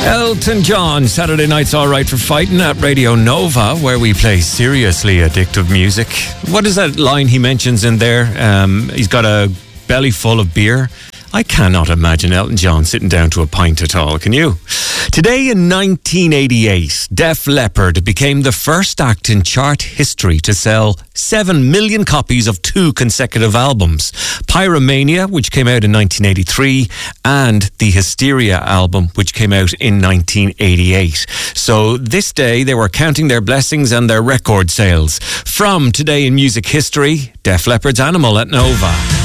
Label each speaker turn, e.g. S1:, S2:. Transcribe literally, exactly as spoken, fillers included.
S1: Elton John, Saturday Night's Alright for Fighting at Radio Nova, where we play seriously addictive music. What is that line he mentions in there? Um, he's got a belly full of beer. I cannot imagine Elton John sitting down to a pint at all, can you? Today in nineteen eighty-eight, Def Leppard became the first act in chart history to sell seven million copies of two consecutive albums. Pyromania, which came out in nineteen eighty-three, and the Hysteria album, which came out in nineteen eighty-eight. So this day, they were counting their blessings and their record sales. From Today in Music History, Def Leppard's Animal at Nova.